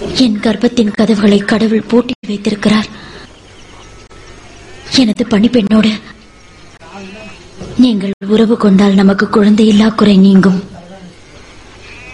என் கர்ப்பத்தின் கதவுகளை கடவுள் பூட்டி வைத்திருக்கிறார். எனது பணிப்பெண்ணோடு நீங்கள் உறவு கொண்டால் நமக்கு குழந்தையில்லா குறை நீங்கும்.